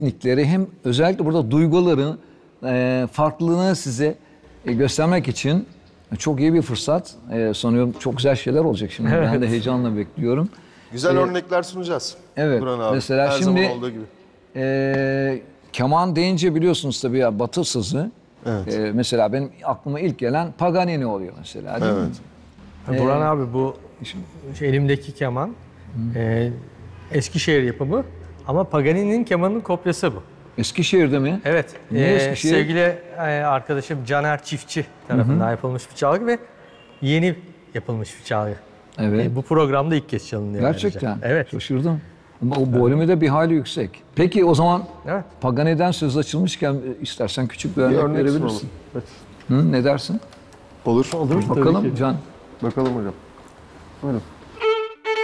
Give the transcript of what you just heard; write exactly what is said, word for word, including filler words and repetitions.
teknikleri hem özellikle burada duyguların e, farklılığını size e, göstermek için çok iyi bir fırsat. E, sanıyorum çok güzel şeyler olacak şimdi. Evet. Ben de heyecanla bekliyorum. Güzel Ee, örnekler sunacağız. Evet. Duran abi. Mesela Her şimdi zaman olduğu gibi. e, keman deyince biliyorsunuz tabii ya Batı sazı. Evet. E, mesela benim aklıma ilk gelen Paganini oluyor mesela, değil mi? Evet. Burhan abi bu şu elimdeki keman e, Eskişehir yapımı ama Paganini'nin kemanının kopyası bu. Eskişehir'de mi? Evet. Niye e, Eskişehir? Sevgili e, arkadaşım Caner Çiftçi tarafından yapılmış bir çalgı ve yeni yapılmış bir çalgı. Evet. E, bu programda ilk kez çalınıyor. Gerçekten. ayrıca. Evet. Şaşırdım. Ama o volümü de bir hayli yüksek. Peki o zaman Evet. Pagani'den söz açılmışken e, istersen küçük bir Bir örnek, örnek verebilirsin. sunalım. Evet. Hı, ne dersin? Olur. Olur. Bakalım Can. Bakalım hocam. Buyurun.